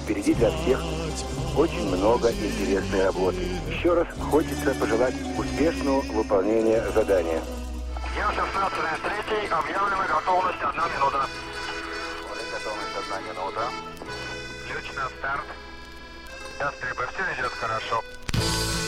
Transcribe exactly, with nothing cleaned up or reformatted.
Впереди для всех очень много интересной работы. Еще раз хочется пожелать успешного выполнения задания. Ю-шестнадцать третий, объявлена готовность одна минута. Готовность одна минута. Ключ на старт. До стрельбы, все идет хорошо.